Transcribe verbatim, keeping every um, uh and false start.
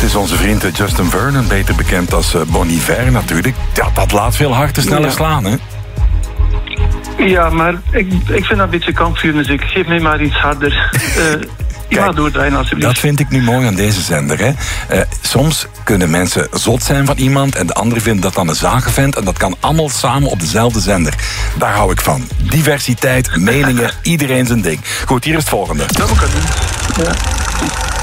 is onze vriend Justin Vernon, beter bekend als Bon Iver natuurlijk. Ja, dat laat veel harten sneller ja. slaan, hè? Ja, maar ik, ik vind dat een beetje kampvuurmuziek. Geef mij maar iets harder. Uh, ja, doordraaien alsjeblieft. Dat vind ik nu mooi aan deze zender. Hè. Uh, soms kunnen mensen zot zijn van iemand en de anderen vinden dat dan een zagenvent en dat kan allemaal samen op dezelfde zender. Daar hou ik van. Diversiteit, meningen, iedereen zijn ding. Goed, hier is het volgende. Dat moet ik doen. Ja.